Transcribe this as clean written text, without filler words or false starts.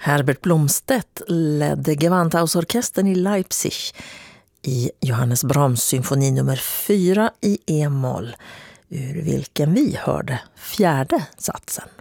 Herbert Blomstedt ledde Gewandhausorkestern i Leipzig i Johannes Brahms symfoni nummer 4 i E-moll, ur vilken vi hörde fjärde satsen.